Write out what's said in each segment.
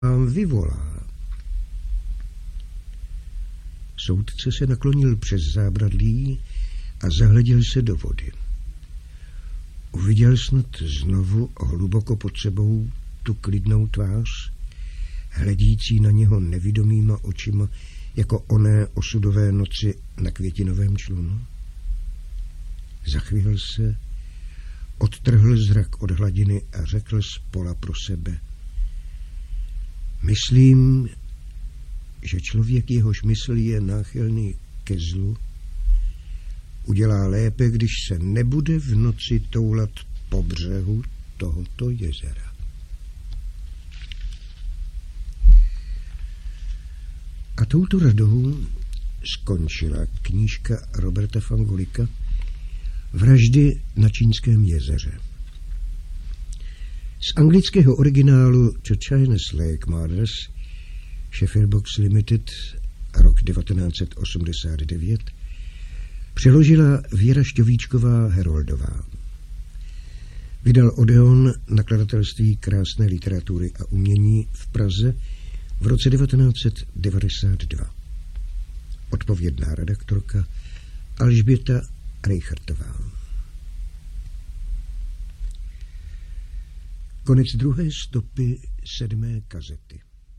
vám vyvolá. Soudce se naklonil přes zábradlí a zahleděl se do vody. Uviděl snad znovu hluboko pod sebou tu klidnou tvář, hledící na něho nevidomýma očima, jako oné osudové noci na květinovém člunu. Zachvěl se, odtrhl zrak od hladiny a řekl zpola pro sebe: myslím, že člověk, jehož mysl je náchylný ke zlu, udělá lépe, když se nebude v noci toulat po břehu tohoto jezera. A touto radou skončila knížka Roberta Fangolika Vraždy na Čínském jezeře. Z anglického originálu The Chinese Lake Murders, Sheffield Books Limited, rok 1989, přeložila Věra Šťovíčková Heroldová. Vydal Odeon nakladatelství krásné literatury a umění v Praze v roce 1992. Odpovědná redaktorka Alžběta Reichertová. Konec druhé stopy 7. kazety.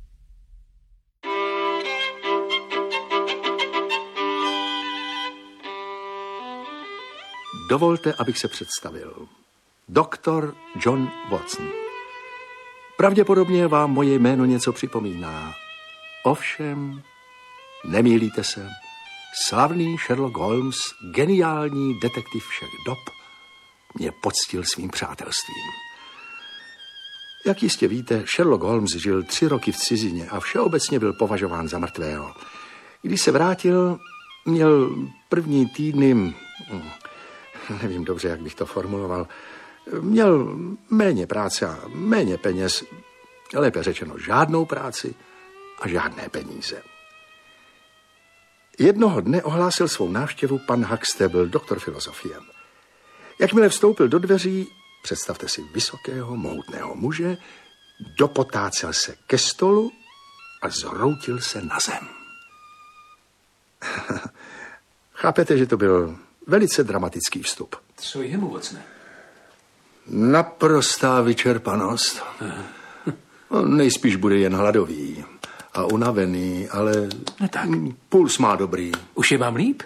Dovolte, abych se představil. Doktor John Watson. Pravděpodobně vám moje jméno něco připomíná. Ovšem, nemýlíte se. Slavný Sherlock Holmes, geniální detektiv všech dob, mě poctil svým přátelstvím. Jak jistě víte, Sherlock Holmes žil 3 roky v cizině a všeobecně byl považován za mrtvého. Když se vrátil, měl první týdny, nevím dobře, jak bych to formuloval, měl méně práce a méně peněz, lépe řečeno žádnou práci a žádné peníze. Jednoho dne ohlásil svou návštěvu pan Huxtable, doktor filozofie. Jakmile vstoupil do dveří, představte si vysokého, mohutného muže, dopotácel se ke stolu a zhroutil se na zem. Chápete, že to byl velice dramatický vstup. Co je mu, Watsone? Naprostá vyčerpanost. On nejspíš bude jen hladový a unavený, ale no tak. Puls má dobrý. Už je vám líp?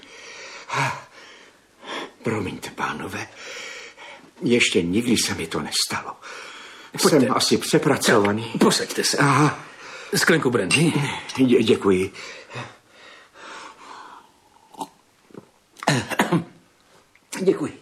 Promiňte, pánové, ještě nikdy se mi to nestalo. Jsem asi přepracovaný. Posaďte se. Aha. Sklenku brandy. Děkuji. Děkuji.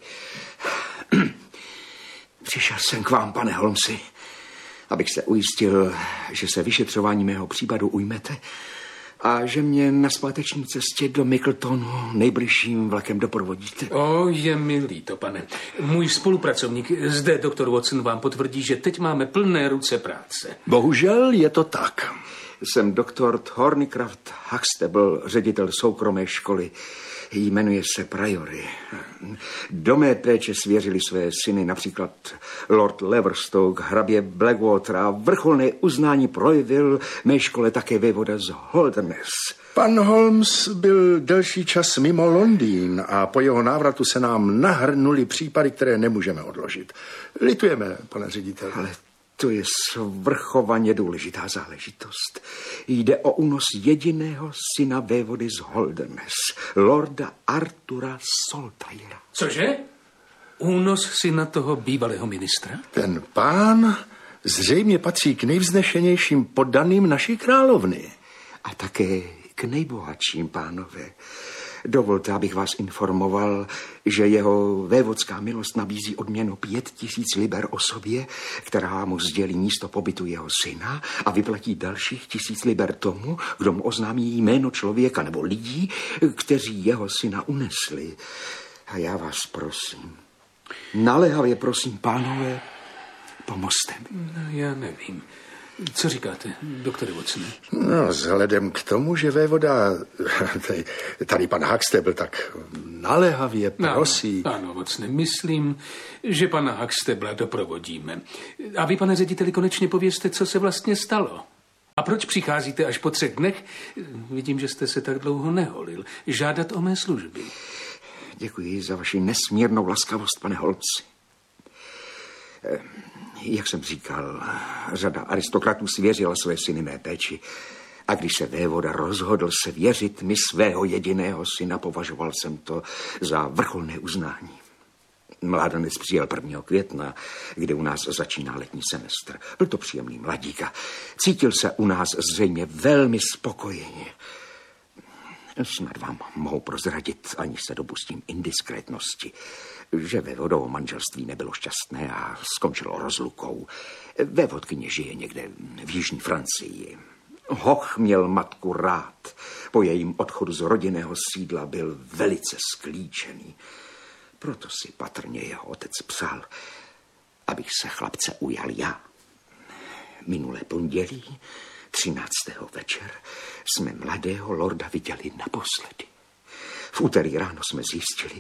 Přišel jsem k vám, pane Holmesi, abych se ujistil, že se vyšetřování mého případu ujmete a že mě na zpáteční cestě do Mickeltonu nejbližším vlakem doprovodíte. Je mi líto, pane. Můj spolupracovník zde, doktor Watson, vám potvrdí, že teď máme plné ruce práce. Bohužel je to tak. Jsem doktor Thornycroft Huxtable, ředitel soukromé školy. Jmenuje se Priory. Do mé péče svěřili své syny například Lord Leverstoke, hrabě Blackwater a vrcholné uznání projevil mé škole také vévoda z Holderness. Pan Holmes byl delší čas mimo Londýn a po jeho návratu se nám nahrnuly případy, které nemůžeme odložit. Litujeme, pane ředitel. Ale to je svrchovaně důležitá záležitost. Jde o únos jediného syna vévody z Holderness, lorda Artura Saltyra. Cože? Únos syna toho bývalého ministra? Ten pán zřejmě patří k nejvznešenějším poddaným naší královny. A také k nejbohatším, pánové. Dovolte, abych vás informoval, že jeho vévodská milost nabízí odměnu 5000 liber osobě, která mu sdělí místo pobytu jeho syna a vyplatí dalších 1000 liber tomu, kdo mu oznámí jméno člověka nebo lidí, kteří jeho syna unesli. A já vás prosím, naléhavě prosím, pánové, pomozte mi. No, já nevím. Co říkáte, doktore Watsone? No, vzhledem k tomu, že vévoda, tady pan Huxtable tak naléhavě prosí. Ano, Watsone, myslím, že pana Huxtable doprovodíme. A vy, pane řediteli, konečně povězte, co se vlastně stalo. A proč přicházíte až po 3 dnech? Vidím, že jste se tak dlouho neholil. Žádat o mé služby. Děkuji za vaši nesmírnou laskavost, pane Holmesi. Jak jsem říkal, řada aristokratů svěřila své syny mé péči. A když se vévoda rozhodl se věřit mi svého jediného syna, považoval jsem to za vrcholné uznání. Mládenec přijel 1. května, kdy u nás začíná letní semestr. Byl to příjemný mladík a cítil se u nás zřejmě velmi spokojeně. Snad vám mohu prozradit, ani se dopustím indiskrétnosti, že vévodovo manželství nebylo šťastné a skončilo rozlukou. Vévodkyně žije někde v jižní Francii. Hoch měl matku rád. Po jejím odchodu z rodinného sídla byl velice sklíčený. Proto si patrně jeho otec psal, abych se chlapce ujal já. Minulé pondělí, 13. večer, jsme mladého lorda viděli naposledy. V úterý ráno jsme zjistili,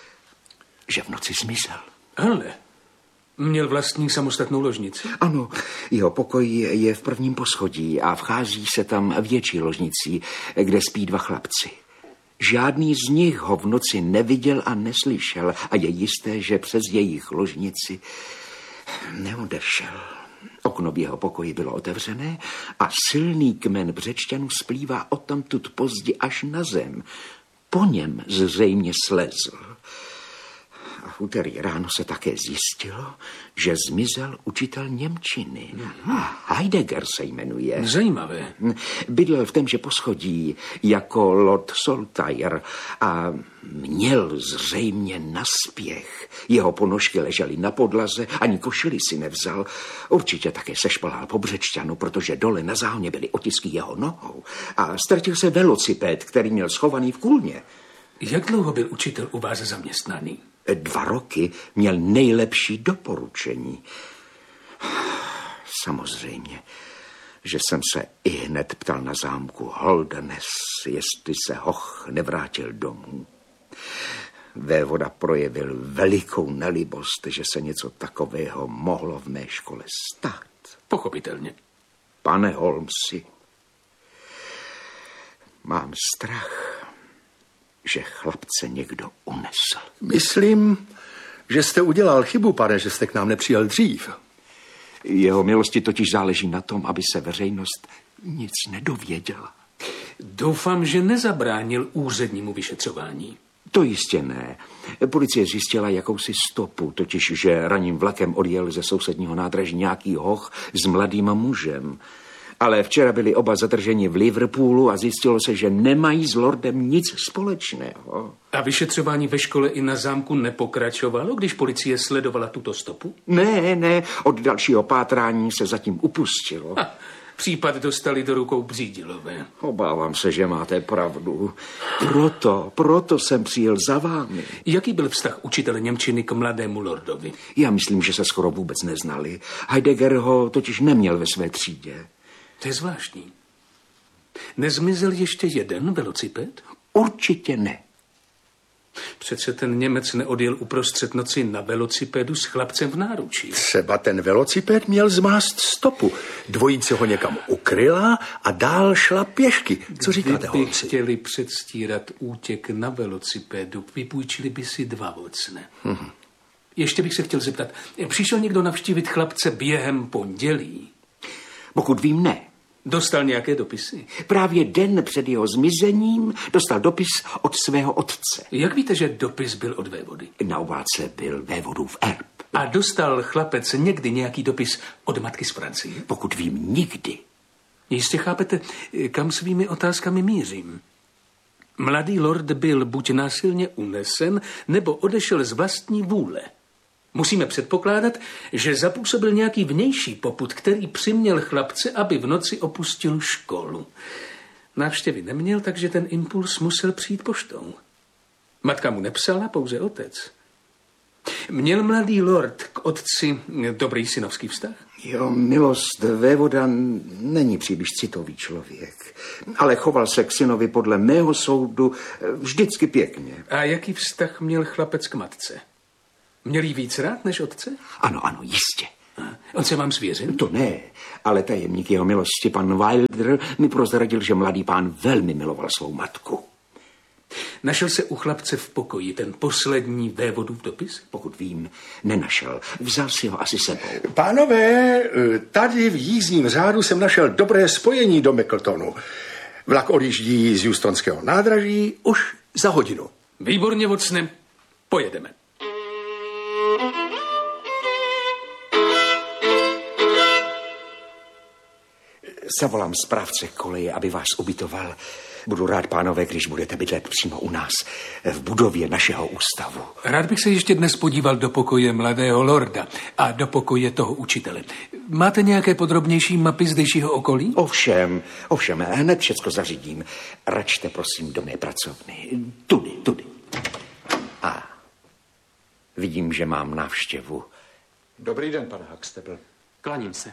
že v noci zmizel. Ale měl vlastní samostatnou ložnici? Ano, jeho pokoj je v 1. poschodí a vchází se tam větší ložnicí, kde spí 2 chlapci. Žádný z nich ho v noci neviděl a neslyšel a je jisté, že přes jejich ložnici neodešel. Okno v jeho pokoji bylo otevřené a silný kmen břečťanů splývá odtamtud pozdě až na zem. Po něm zřejmě slezl. A v úterý ráno se také zjistilo, že zmizel učitel němčiny. Heidegger se jmenuje. Zajímavé. Bydlel v témže poschodí jako lord Saltire a měl zřejmě naspěch. Jeho ponožky ležely na podlaze, ani košili si nevzal. Určitě také sešplhal po břečťanu, protože dole na záhně byly otisky jeho nohou. A ztratil se velociped, který měl schovaný v kůlně. Jak dlouho byl učitel u vás zaměstnaný? 2 roky měl nejlepší doporučení. Samozřejmě, že jsem se ihned ptal na zámku Holderness, jestli se Hoch nevrátil domů. Vévoda projevil velikou nelibost, že se něco takového mohlo v mé škole stát. Pochopitelně. Pane Holmesi, mám strach, že chlapce někdo unesl. Myslím, že jste udělal chybu, pane, že jste k nám nepřijel dřív. Jeho milosti totiž záleží na tom, aby se veřejnost nic nedověděla. Doufám, že nezabránil úřednímu vyšetřování. To jistě ne. Policie zjistila jakousi stopu, totiž, že ranním vlakem odjel ze sousedního nádraží nějaký Hoch s mladým mužem. Ale včera byli oba zadrženi v Liverpoolu a zjistilo se, že nemají s lordem nic společného. A vyšetřování ve škole i na zámku nepokračovalo, když policie sledovala tuto stopu? Ne, od dalšího pátrání se zatím upustilo. Případ dostali do rukou Břídilové. Obávám se, že máte pravdu. Proto jsem přijel za vámi. Jaký byl vztah učitele němčiny k mladému lordovi? Já myslím, že se skoro vůbec neznali. Heidegger ho totiž neměl ve své třídě. To je zvláštní. Nezmizel ještě jeden velociped? Určitě ne. Přece ten Němec neodjel uprostřed noci na velocipedu s chlapcem v náručí. Třeba ten velociped měl zmást stopu. Dvojice ho někam ukryla a dál šla pěšky. Co říkáte, Kdyby Holmesi? chtěli předstírat útěk na velocipedu, vypůjčili by si 2 vocne. Ještě bych se chtěl zeptat, přišel někdo navštívit chlapce během pondělí? Pokud vím, ne. Dostal nějaké dopisy? Právě den před jeho zmizením dostal dopis od svého otce. Jak víte, že dopis byl od vévody? Na obálce byl vévodův erb. A dostal chlapec někdy nějaký dopis od matky z Francie? Pokud vím, nikdy. Jistě chápete, kam svými otázkami mířím. Mladý lord byl buď násilně unesen, nebo odešel z vlastní vůle. Musíme předpokládat, že zapůsobil nějaký vnější popud, který přiměl chlapce, aby v noci opustil školu. Návštěvy neměl, takže ten impuls musel přijít poštou. Matka mu nepsala, pouze otec. Měl mladý lord k otci dobrý synovský vztah? Jo, milost vévoda není příliš citový člověk, ale choval se k synovi podle mého soudu vždycky pěkně. A jaký vztah měl chlapec k matce? Měl jí víc rád než otce? Ano, jistě. On se vám svěřil? To ne, ale tajemník jeho milosti, pan Wilder, mi prozradil, že mladý pán velmi miloval svou matku. Našel se u chlapce v pokoji ten poslední vévodův dopis? Pokud vím, nenašel. Vzal si ho asi sebou. Pánové, tady v jízdním řádu jsem našel dobré spojení do Mickeltonu. Vlak odjíždí z Houstonského nádraží už za hodinu. Výborně, Watsone, pojedeme. Zavolám správce koleje, aby vás ubytoval. Budu rád, pánové, když budete bydlet přímo u nás, v budově našeho ústavu. Rád bych se ještě dnes podíval do pokoje mladého lorda a do pokoje toho učitele. Máte nějaké podrobnější mapy zdejšího okolí? Ovšem, hned všecko zařídím. Račte, prosím, do mé pracovny. Tudy. A vidím, že mám návštěvu. Dobrý den, pane Huxtable. Klaním se.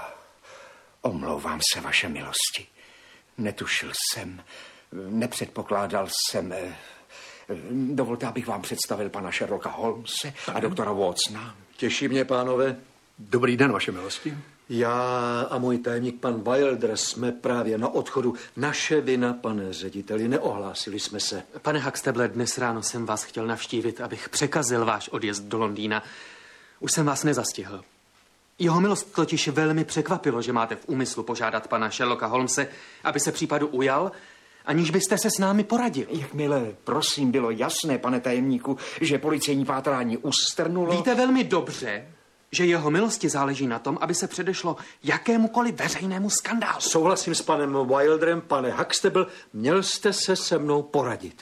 Omlouvám se, vaše milosti. Netušil jsem, nepředpokládal jsem. Dovolte, abych vám představil pana Sherlocka Holmese a doktora Watsona. Těší mě, pánové. Dobrý den, vaše milosti. Já a můj tajemník pan Wilder jsme právě na odchodu. Naše vina, pane řediteli, neohlásili jsme se. Pane Huxtable, dnes ráno jsem vás chtěl navštívit, abych překazil váš odjezd do Londýna. Už jsem vás nezastihl. Jeho milost totiž velmi překvapilo, že máte v úmyslu požádat pana Sherlocka Holmese, aby se případu ujal, aniž byste se s námi poradil. Jakmile, prosím, bylo jasné, pane tajemníku, že policejní pátrání ustrnulo... Víte velmi dobře, že jeho milosti záleží na tom, aby se předešlo jakémukoliv veřejnému skandálu. Souhlasím s panem Wilderem, pane Huxtable, měl jste se se mnou poradit.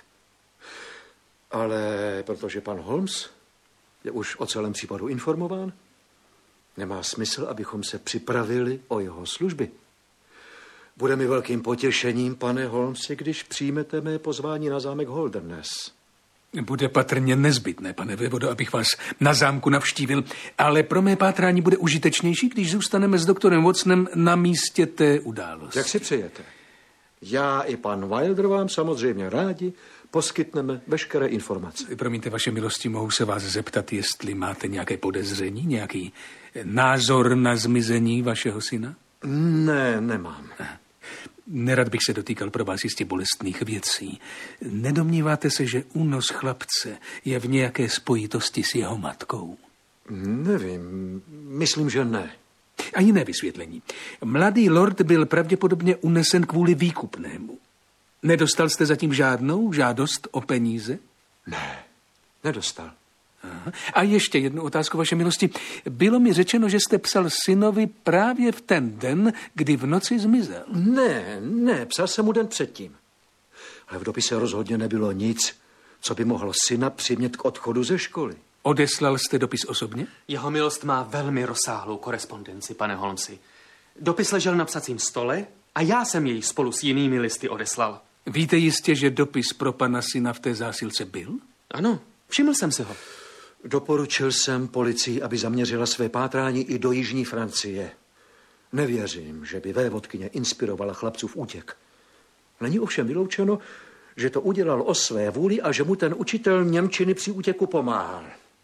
Ale protože pan Holmes je už o celém případu informován, nemá smysl, abychom se připravili o jeho služby. Bude mi velkým potěšením, pane Holmesi, když přijmete mé pozvání na zámek Holderness. Bude patrně nezbytné, pane vévodo, abych vás na zámku navštívil, ale pro mé pátrání bude užitečnější, když zůstaneme s doktorem Watsonem na místě té události. Jak si přejete? Já i pan Wilder vám samozřejmě rádi poskytneme veškeré informace. Promiňte, vaše milosti, mohu se vás zeptat, jestli máte nějaké podezření, nějaký názor na zmizení vašeho syna? Ne, nemám. Nerad bych se dotýkal pro vás jistě bolestných věcí. Nedomníváte se, že únos chlapce je v nějaké spojitosti s jeho matkou? Nevím, myslím, že ne. A jiné vysvětlení. Mladý lord byl pravděpodobně unesen kvůli výkupnému. Nedostal jste zatím žádnou žádost o peníze? Ne, nedostal. Aha. A ještě jednu otázku, vaše milosti. Bylo mi řečeno, že jste psal synovi právě v ten den, kdy v noci zmizel. Ne, psal jsem mu den předtím. Ale v dopise rozhodně nebylo nic, co by mohlo syna přimět k odchodu ze školy. Odeslal jste dopis osobně? Jeho milost má velmi rozsáhlou korespondenci, pane Holmesi. Dopis ležel na psacím stole a já jsem jej spolu s jinými listy odeslal. Víte jistě, že dopis pro pana syna v té zásilce byl? Ano, všiml jsem si ho. Doporučil jsem policii, aby zaměřila své pátrání i do jižní Francie. Nevěřím, že by vévodkyně inspirovala chlapcův útěk. Není ovšem vyloučeno, že to udělal o své vůli a že mu ten učitel němčiny při útěku pomáhal.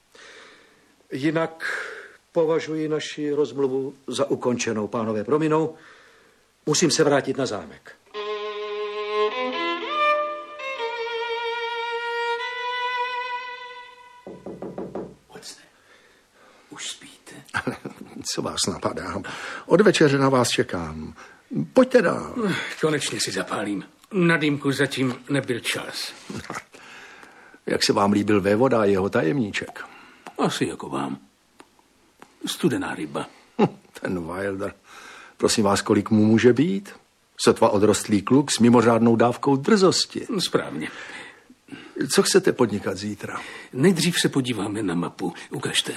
Jinak považuji naši rozmluvu za ukončenou, pánové prominou. Musím se vrátit na zámek. Už spíte? Co vás napadá? Od večeře na vás čekám. Pojďte dál. Konečně si zapálím. Na dýmku zatím nebyl čas. Jak se vám líbil vévoda a jeho tajemníček? Asi jako vám. Studená ryba. Ten Wilder. Prosím vás, kolik mu může být? Sotva odrostlý kluk s mimořádnou dávkou drzosti. Správně. Co chcete podnikat zítra? Nejdřív se podíváme na mapu. Ukažte.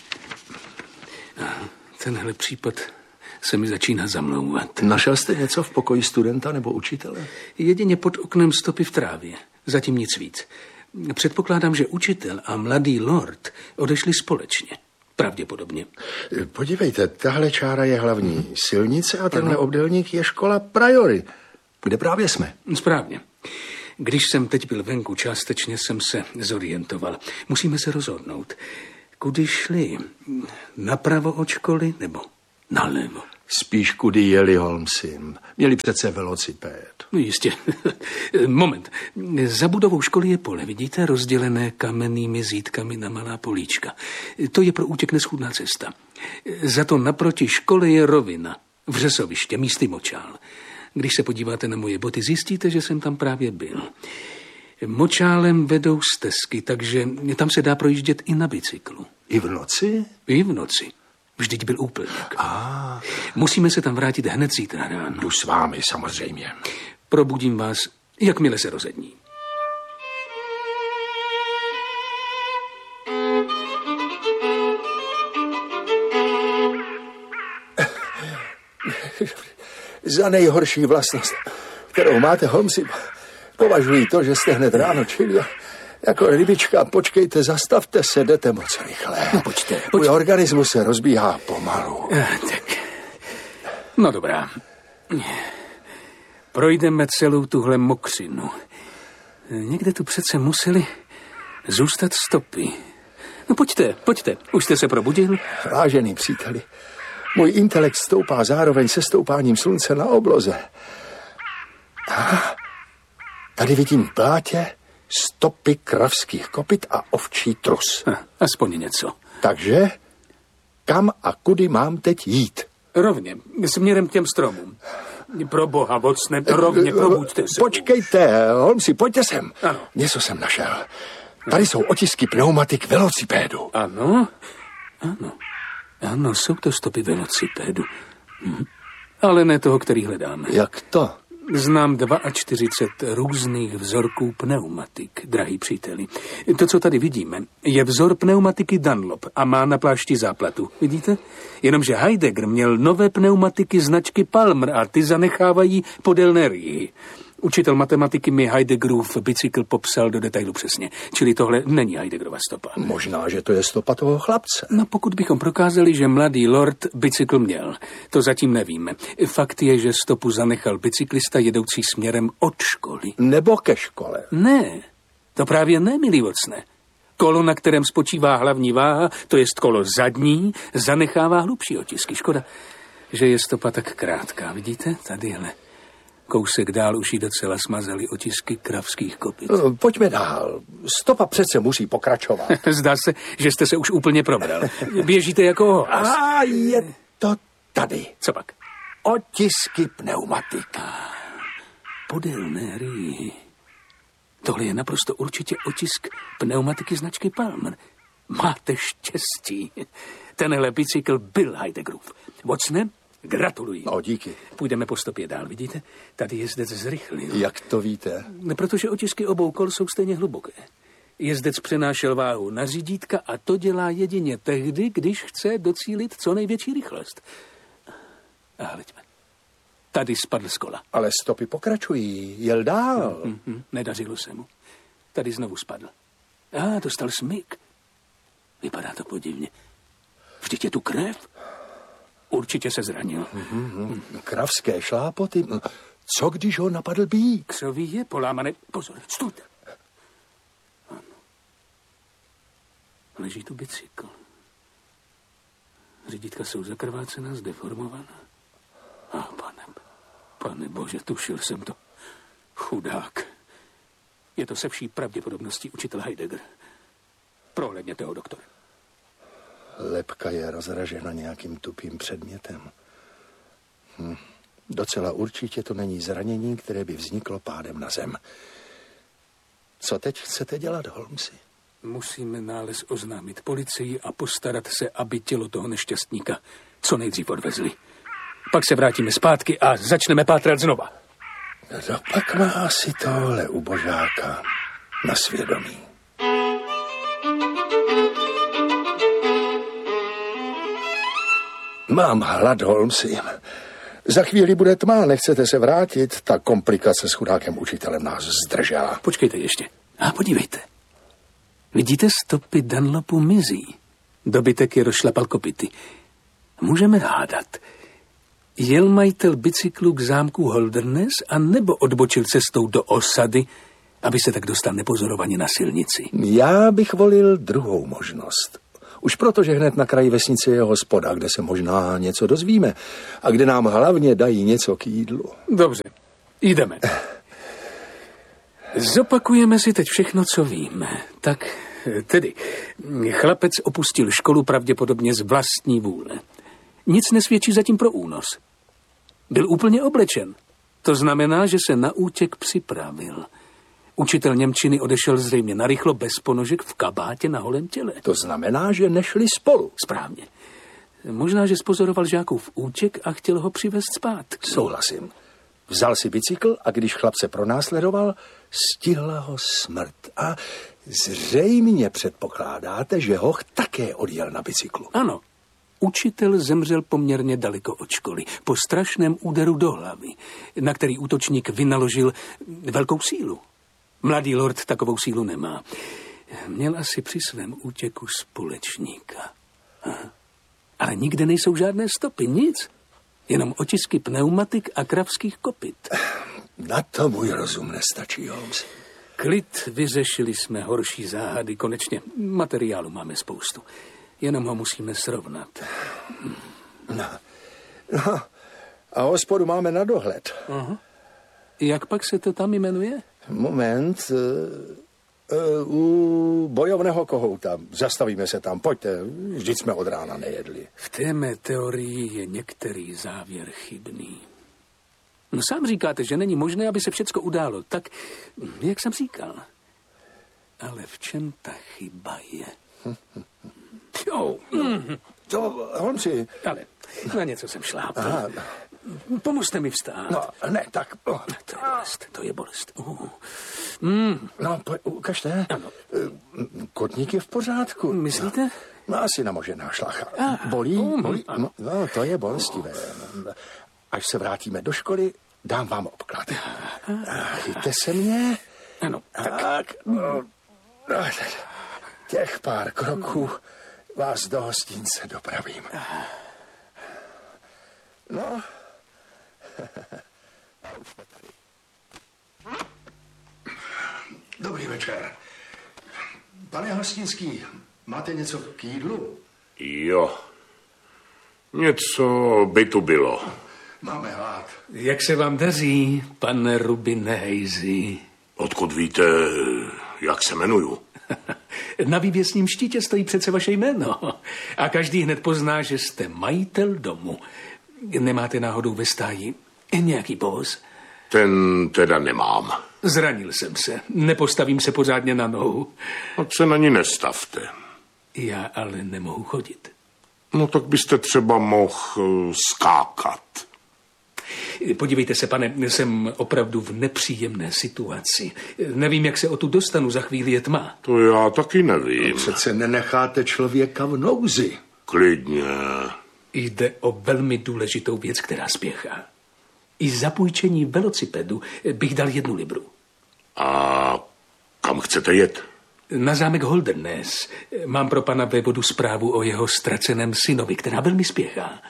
Tenhle případ se mi začíná zamlouvat. Našel jste něco v pokoji studenta nebo učitele? Jedině pod oknem stopy v trávě. Zatím nic víc. Předpokládám, že učitel a mladý lord odešli společně. Pravděpodobně. Podívejte, tahle čára je hlavní silnice a tenhle obdélník je škola Priory, kde právě jsme. Správně. Když jsem teď byl venku, částečně jsem se zorientoval. Musíme se rozhodnout. Kudy šli? Napravo od školy nebo nalevo? Spíš kudy jeli, Holmesi. Měli přece velocipéd. No jistě. Moment. Za budovou školy je pole, vidíte, rozdělené kamennými zítkami na malá políčka. To je pro útěk neschůdná cesta. Za to naproti škole je rovina. Vřesoviště, místy močál. Když se podíváte na moje boty, zjistíte, že jsem tam právě byl. Močálem vedou stezky, takže tam se dá projíždět i na bicyklu. I v noci? I v noci. Vždyť byl úplněk. Musíme se tam vrátit hned zítra ráno. Jdu s vámi, samozřejmě. Probudím vás, jakmile se rozední. Za nejhorší vlastnost, kterou máte, Holmesi, považuji to, že jste hned ráno čili jako rybička. Počkejte, zastavte se, jdete moc rychle. No, pojďte. Můj organismus se rozbíhá pomalu. Tak. No dobrá. Projdeme celou tuhle mokřinu. Někde tu přece museli zůstat stopy. No pojďte. Už jste se probudil? Vážený příteli, můj intelekt stoupá zároveň se stoupáním slunce na obloze. Tady vidím v blátě stopy kravských kopyt a ovčí trus. Aspoň něco. Takže kam a kudy mám teď jít? Rovně, směrem k těm stromům. Pro boha, Watsone, rovně, probuďte se. Počkejte, Holmesi, pojďte sem. Ano. Něco jsem našel. Tady jsou otisky pneumatik velocipédu. Ano, jsou to stopy velocipédu. Ale ne toho, který hledáme. Jak to? Znám 42 různých vzorků pneumatik, drahý příteli. To, co tady vidíme, je vzor pneumatiky Dunlop a má na plášti záplatu. Vidíte? Jenomže Heidegger měl nové pneumatiky značky Palmer a ty zanechávají podélné rýhy. Učitel matematiky mi Heideggerův bicykl popsal do detailu přesně. Čili tohle není Heideggerova stopa. Možná, že to je stopa toho chlapce. No pokud bychom prokázali, že mladý lord bicykl měl, to zatím nevíme. Fakt je, že stopu zanechal bicyklista jedoucí směrem od školy. Nebo ke škole. Ne, to právě ne, milý Watsone. Kolo, na kterém spočívá hlavní váha, to jest kolo zadní, zanechává hlubší otisky. Škoda, že je stopa tak krátká. Vidíte? Tadyhle. Kousek dál už jí docela smazaly otisky kravských kopyt. Pojďme dál. Stopa přece musí pokračovat. Zdá se, že jste se už úplně probral. Běžíte jako ohlas. A je to tady. Co pak? Otisky pneumatik. Podélné rýhy. Tohle je naprosto určitě otisk pneumatiky značky Palmer. Máte štěstí. Tenhle bicykl byl Heideggerův. Watsone, gratuluji. No, díky. Půjdeme po stopě dál, vidíte? Tady jezdec zrychlil. Jak to víte? Protože otisky obou kol jsou stejně hluboké. Jezdec přenášel váhu na řídítka a to dělá jedině tehdy, když chce docílit co největší rychlost. A hleďme. Tady spadl z kola. Ale stopy pokračují. Jel dál. Nedařilo se mu. Tady znovu spadl. Dostal smyk. Vypadá to podivně. Vždyť je tu krev. Určitě se zranil. Kravské šlápoty. Co když ho napadl bík? Křoví je polámané. Pozor, stůjte. Ano. Leží tu bicykl. Řídítka jsou zakrvácená, zdeformovaná. Pane bože, tušil jsem to. Chudák. Je to se vší pravděpodobností učitel Heidegger. Prohlédněte ho, doktore. Lebka je rozražena nějakým tupým předmětem. Docela určitě to není zranění, které by vzniklo pádem na zem. Co teď chcete dělat, Holmesi? Musíme nález oznámit policii a postarat se, aby tělo toho nešťastníka co nejdřív odvezli. Pak se vrátíme zpátky a začneme pátrat znova. No pak má asi tohle ubožáka na svědomí. Mám hlad, Holmesi. Za chvíli bude tma, nechcete se vrátit? Ta komplikace s chudákem učitelem nás zdržela. Počkejte ještě. Podívejte. Vidíte, stopy Dunlopu mizí. Dobytek je rozšlapal kopyty. Můžeme hádat. Jel majitel bicyklu k zámku Holderness a nebo odbočil cestou do osady, aby se tak dostal nepozorovaně na silnici? Já bych volil druhou možnost. Už proto, že hned na kraji vesnice je hospoda, kde se možná něco dozvíme a kde nám hlavně dají něco k jídlu. Dobře, jdeme. Zopakujeme si teď všechno, co víme. Tak tedy, chlapec opustil školu pravděpodobně z vlastní vůle. Nic nesvědčí zatím pro únos. Byl úplně oblečen. To znamená, že se na útěk připravil. Učitel němčiny odešel zřejmě narychlo bez ponožek v kabátě na holém těle. To znamená, že nešli spolu. Správně. Možná, že spozoroval žákův útěk a chtěl ho přivést zpátky. Souhlasím. Vzal si bicykl a když chlapce pronásledoval, stihla ho smrt. A zřejmě předpokládáte, že hoch také odjel na bicyklu. Ano. Učitel zemřel poměrně daleko od školy, po strašném úderu do hlavy, na který útočník vynaložil velkou sílu. Mladý lord takovou sílu nemá. Měl asi při svém útěku společníka. Ale nikde nejsou žádné stopy, nic. Jenom otisky pneumatik a kravských kopyt. Na to můj rozum nestačí, Holmes. Klid, vyřešili jsme horší záhady, konečně materiálu máme spoustu. Jenom ho musíme srovnat. No. A hospodu máme na dohled. Aha. Jak pak se to tam jmenuje? Moment. U bojovného kohouta. Zastavíme se tam, pojďte. Vždyť jsme od rána nejedli. V té mé teorii je některý závěr chybný. No sám říkáte, že není možné, aby se všecko událo. Tak, jak jsem říkal. Ale v čem ta chyba je? Jo. To, Holmesi. Ale na něco jsem šlápl. Pomozte mi vstát. No, ne, tak. To je bolest. No, ukažte. Ano. Kotník je v pořádku. Myslíte? No, asi namožená šlacha. Bolí? No, to je bolestivé. Až se vrátíme do školy, dám vám obklad. Chyťte se mě. Ano. Tak. Těch pár kroků vás do hostince dopravím. No. Dobrý večer. Pane Hostinský, máte něco k jídlu? Jo. Něco by tu bylo. Máme hlad. Jak se vám daří, pane Rubine Hayesy? Odkud víte, jak se jmenuju? Na vývěsním štítě stojí přece vaše jméno. A každý hned pozná, že jste majitel domu. Nemáte náhodou ve stáji nějaký povoz? Ten teda nemám. Zranil jsem se. Nepostavím se pořádně na nohu. A se na ní nestavte. Já ale nemohu chodit. No tak byste třeba mohl skákat. Podívejte se, pane, jsem opravdu v nepříjemné situaci. Nevím, jak se o tu dostanu, za chvíli je tma. To já taky nevím. Přece nenecháte člověka v nouzi. Klidně. Jde o velmi důležitou věc, která spěchá. I za půjčení velocipedu bych dal 1 libru. A kam chcete jet? Na zámek Holderness. Mám pro pana vévodu zprávu o jeho ztraceném synovi, která velmi spěchá.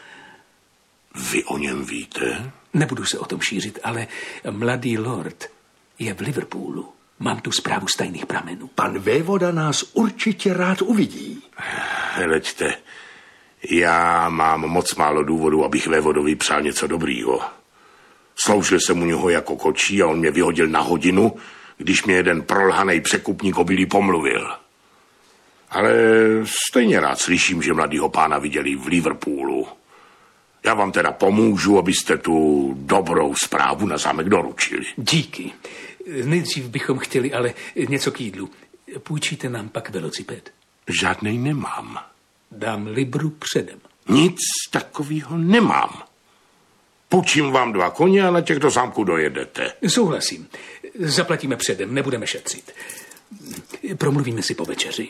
Vy o něm víte? Nebudu se o tom šířit, ale mladý lord je v Liverpoolu. Mám tu zprávu z tajných pramenů. Pan vévoda nás určitě rád uvidí. Hleďte, já mám moc málo důvodů, abych vévodovi přál něco dobrýho. Sloužil jsem u něho jako kočí a on mě vyhodil na hodinu, když mě jeden prolhanej překupník obilí pomluvil. Ale stejně rád slyším, že mladýho pána viděli v Liverpoolu. Já vám teda pomůžu, abyste tu dobrou zprávu na zámek doručili. Díky. Nejdřív bychom chtěli ale něco k jídlu. Půjčíte nám pak velociped? Žádnej nemám. Dám libru předem. Nic takového nemám. Půjčím vám 2 koně a na těch do zámku dojedete. Souhlasím. Zaplatíme předem, nebudeme šetřit. Promluvíme si po večeři.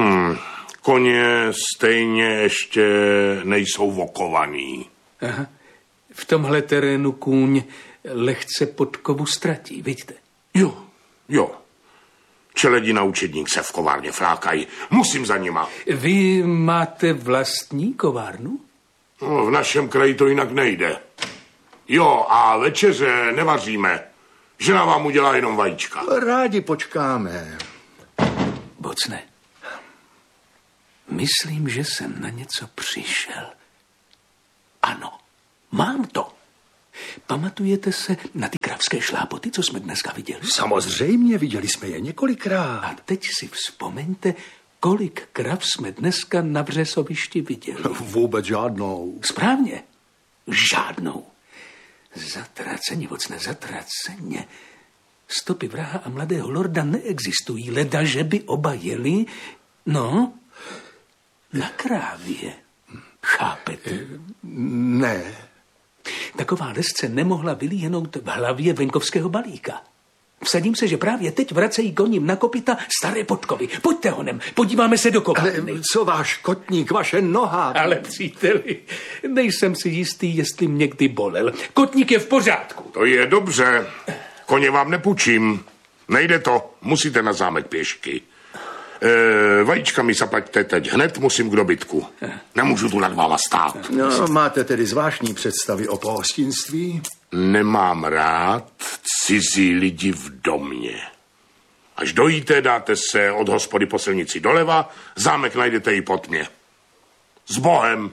Koně stejně ještě nejsou vokovaný. Aha. V tomhle terénu kůň lehce podkovu ztratí, vidíte? Jo. Čeledi na učedník se v kovárně flákají. Musím za nima. Vy máte vlastní kovárnu? No, v našem kraji to jinak nejde. Jo, a večeře nevaříme. Žena vám udělá jenom vajíčka. Rádi počkáme. Bocne. Myslím, že jsem na něco přišel. Ano, mám to. Pamatujete se na ty kravské šlápoty, co jsme dneska viděli? Samozřejmě, viděli jsme je několikrát. A teď si vzpomeňte, kolik krav jsme dneska na vřesovišti viděli. Vůbec žádnou. Správně, žádnou. Zatraceně, vocne, zatraceně. Stopy vraha a mladého lorda neexistují, leda, že by oba jeli, no, na krávě. Chápete? Ne. Taková lesce nemohla vylíhnout v hlavě venkovského balíka. Vsadím se, že právě teď vracejí koním na kopyta staré podkovy. Pojďte honem, podíváme se do kovárny. Ale co váš kotník, vaše noha? Ale příteli, nejsem si jistý, jestli mě kdy bolel. Kotník je v pořádku. To je dobře. Koně vám nepůjčím. Nejde to, musíte na zámek pěšky. Vajíčka mi zaplaťte teď hned, musím k dobytku. Nemůžu tu nad váma stát. No, máte tedy zvláštní představy o pohostinství? Nemám rád cizí lidi v domě. Až dojíte, dáte se od hospody po silnici doleva, zámek najdete i pod mě. S Bohem!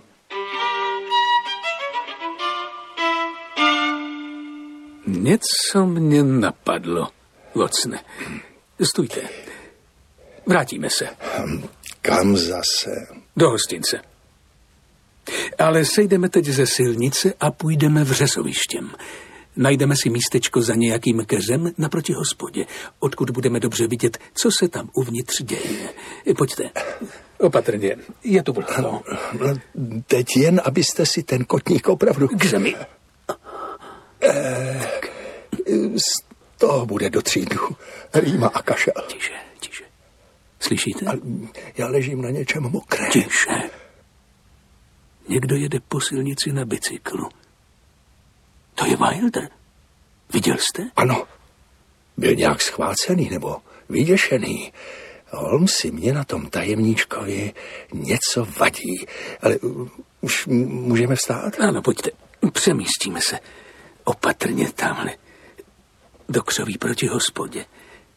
Něco mě napadlo, vocne. Stůjte. Vrátíme se. Kam zase? Do hostince. Ale sejdeme teď ze silnice a půjdeme vřesovištěm. Najdeme si místečko za nějakým keřem naproti hospodě, odkud budeme dobře vidět, co se tam uvnitř děje. Pojďte. Opatrně. Je to vlhko. Teď jen, abyste si ten kotník opravdu... K zemi. Z toho bude do 3 dnů. Rýma a kašel. Tiše, tiše. Slyšíte? Já ležím na něčem mokrém. Tiše. Někdo jede po silnici na bicyklu. To je Wilder. Viděl jste? Ano. Byl nějak schvácený nebo vyděšený. Holmesi, mě na tom tajemníčkovi něco vadí. Ale už můžeme vstát? Ano, pojďte. Přemístíme se. Opatrně tamhle. Do křoví proti hospodě.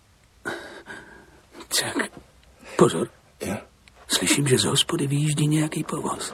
Tak, pozor. Ja? Slyším, že z hospody vyjíždí nějaký povoz.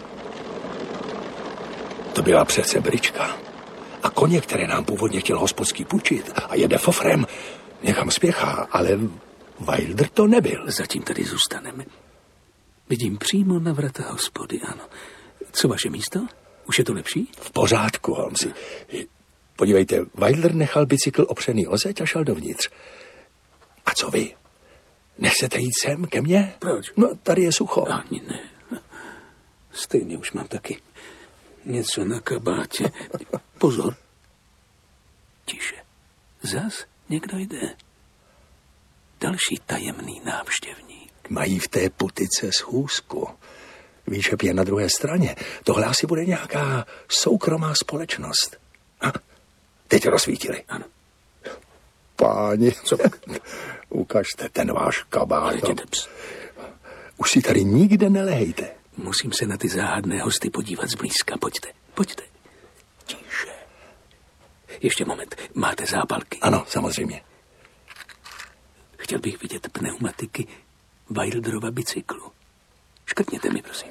To byla přece brička. A koně, které nám původně chtěl hospodský půjčit a jede fofrem, někam spěchá, ale Wilder to nebyl. Zatím tady zůstaneme. Vidím přímo na vrata hospody, ano. Co vaše místo? Už je to lepší? V pořádku, Holmesi. Podívejte, Wilder nechal bicykl opřený o zeď a šel dovnitř. A co vy? Nechcete jít sem ke mně? Proč? No, tady je sucho. Ani ne. Stejně už mám taky něco na kabátě. Pozor. Tiše. Zas někdo jde. Další tajemný návštěvník. Mají v té putice schůzku. Výčep je na druhé straně. Tohle asi bude nějaká soukromá společnost. A teď rozsvítili. Ano. Páni, co? Ukažte ten váš kabát. Už si tady nikde nelehejte. Musím se na ty záhadné hosty podívat zblízka. Pojďte, pojďte. Tiše. Ještě moment. Máte zápalky? Ano, samozřejmě. Chtěl bych vidět pneumatiky Wilderova bicyklu. Škrtněte mi, prosím.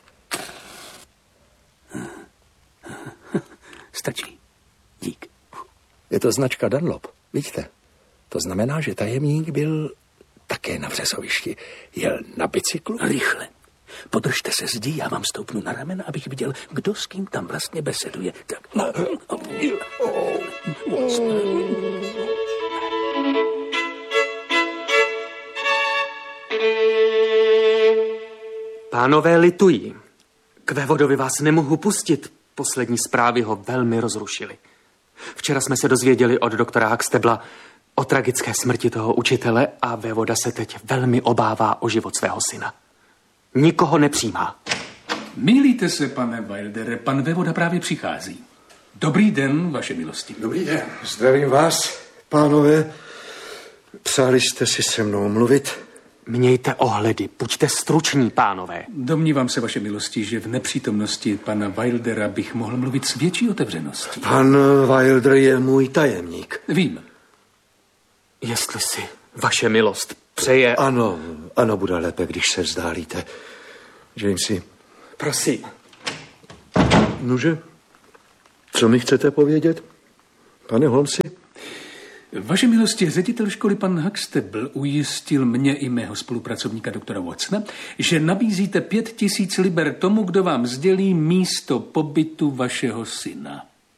Stačí. Dík. Je to značka Dunlop, vidíte? To znamená, že tajemník byl také na vřesovišti. Jel na bicyklu? Rychle. Podržte se zdi, já vám stoupnu na ramena, abych viděl, kdo s kým tam vlastně beseduje. Tak. Pánové litují. K vévodovi vás nemohu pustit. Poslední zprávy ho velmi rozrušily. Včera jsme se dozvěděli od doktora Huxtabla o tragické smrti toho učitele a vévoda se teď velmi obává o život svého syna. Nikoho nepřijímá. Mýlíte se, pane Wildere, pan vévoda právě přichází. Dobrý den, vaše milosti. Dobrý den. Zdravím vás, pánové. Přáli jste si se mnou mluvit? Mějte ohledy, buďte struční, pánové. Domnívám se, vaše milosti, že v nepřítomnosti pana Wildera bych mohl mluvit s větší otevřeností. Pan Wilder je můj tajemník. Vím. Jestli si vaše milost přeje... Ano, bude lépe, když se vzdálíte. Jamesy, Prosím. nože, co mi chcete povědět, pane Holmesi? Vaše milosti, ředitel školy pan Huxtable ujistil mě i mého spolupracovníka doktora Watsona, že nabízíte 5 000 liber tomu, kdo vám sdělí místo pobytu vašeho syna.